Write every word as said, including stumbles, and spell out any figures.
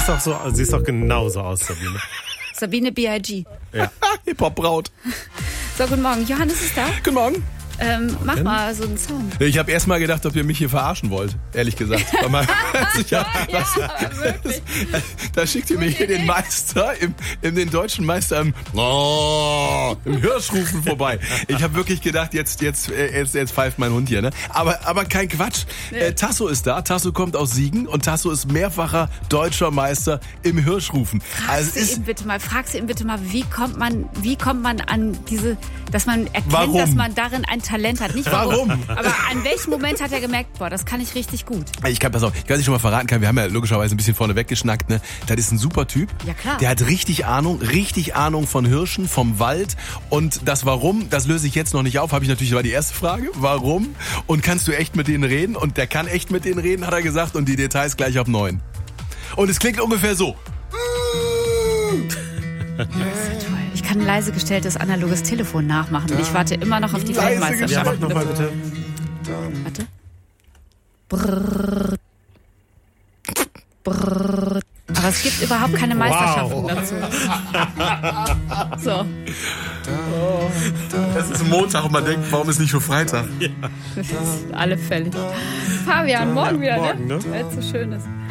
siehst doch so, siehst doch genauso aus, Sabine. Sabine B I G Ja. Hip-Hop-Braut. So, guten Morgen. Johannes ist da. Guten Morgen. Ähm, mach mal so einen Sound. Ich habe erst mal gedacht, ob ihr mich hier verarschen wollt, ehrlich gesagt. Mal, ja, ja, was, wirklich. Das, da schickt ihr mir hier den Meister, im, im, den deutschen Meister im, oh, im Hirschrufen vorbei. Ich habe wirklich gedacht, jetzt, jetzt, jetzt, jetzt pfeift mein Hund hier. Ne? Aber, aber kein Quatsch. Nee. Äh, Tasso ist da. Tasso kommt aus Siegen und Tasso ist mehrfacher deutscher Meister im Hirschrufen. Fragst also du ist, ihn bitte mal, fragst du ihn bitte mal, wie kommt man, wie kommt man an diese, dass man erkennt, warum? dass man darin ein Talent hat. Nicht warum. warum. Aber an welchem Moment hat er gemerkt, boah, das kann ich richtig gut? Ich kann, pass auf, ich kann es schon mal verraten, kann, wir haben ja logischerweise ein bisschen vorne weggeschnackt, ne? Das ist ein super Typ. Ja, klar. Der hat richtig Ahnung, richtig Ahnung von Hirschen, vom Wald. Und das Warum, das löse ich jetzt noch nicht auf, habe ich natürlich, war die erste Frage. Warum? Und kannst du echt mit denen reden? Und der kann echt mit denen reden, hat er gesagt. Und die Details gleich auf neun. Und es klingt ungefähr so. Das ist ja toll. Ich kann ein leise gestelltes analoges Telefon nachmachen und ich warte immer noch auf die Leise Weltmeisterschaft. Ja, mach nochmal bitte. Warte. Brrr. Brrr. Aber es gibt überhaupt keine Meisterschaften Wow. dazu. So. Es ist Montag und man denkt, warum ist nicht schon Freitag? Alle fällig. Fabian, morgen wieder, morgen, ne? ne? Weil es so schön ist.